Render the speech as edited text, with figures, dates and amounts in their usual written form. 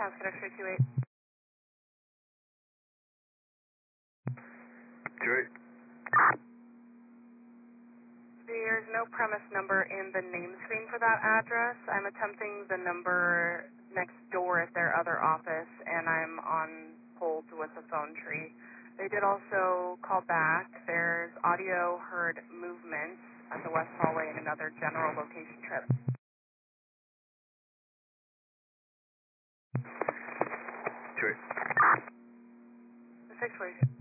House Connection 28. Detroit. There's no premise number in the name screen for that address. I'm attempting the number next door at their other office, and I'm on hold with the phone tree. They did also call back. There's audio heard movement at the West Hallway and another general location trip. Detroit. The situation.